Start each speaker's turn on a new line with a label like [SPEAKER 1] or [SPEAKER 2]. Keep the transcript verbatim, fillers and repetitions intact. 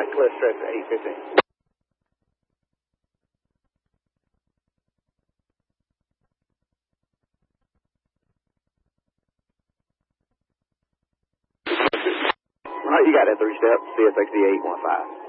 [SPEAKER 1] right, clear stretch at eight fifteen. All right, you got that three step, C S X D eight one five.